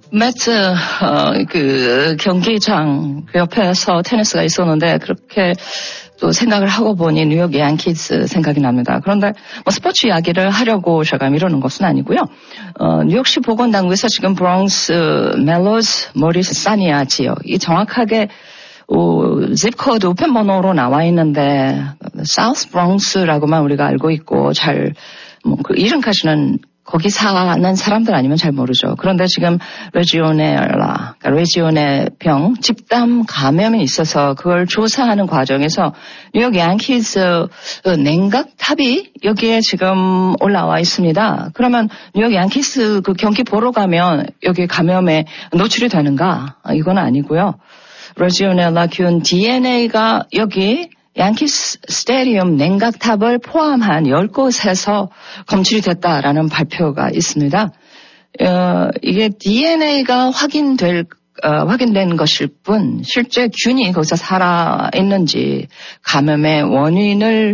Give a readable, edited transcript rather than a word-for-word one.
매트 그 경기장 옆에서 테니스가 있었는데 그렇게 또 생각을 하고 보니 뉴욕 양키즈 생각이 납니다. 그런데 뭐 스포츠 이야기를 하려고 제가 이러는 것은 아니고요. 뉴욕시 보건당국에서 지금 브롱스, 멜로즈, 모리스, 사니아 지역 이 정확하게 짚코드 우편번호로 나와 있는데 사우스 브롱스라고만 우리가 알고 있고 잘 그 이름까지는 거기 사는 사람들 아니면 잘 모르죠. 그런데 지금 레지오네 병, 집단 감염이 있어서 그걸 조사하는 과정에서 뉴욕 양키즈 냉각탑이 여기에 지금 올라와 있습니다. 그러면 뉴욕 양키즈 그 경기 보러 가면 여기 감염에 노출이 되는가? 이건 아니고요. 레지오넬라균 DNA가 여기 양키스 스테디움 냉각탑을 포함한 10곳에서 검출이 됐다라는 발표가 있습니다. 이게 DNA가 확인된 것일 뿐 실제 균이 거기서 살아있는지 감염의 원인을